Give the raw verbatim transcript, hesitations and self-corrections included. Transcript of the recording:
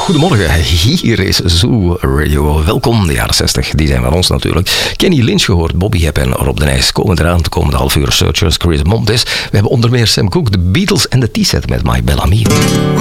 Goedemorgen, hier is Zoo Radio. Welkom, de jaren zestig, die zijn van ons natuurlijk. Kenny Lynch gehoord, Bobby Hebb en Rob de Nijs komen eraan. De komende half uur Searchers, Chris Montes. We hebben onder meer Sam Cooke, de Beatles en de T-set met My Bellamy.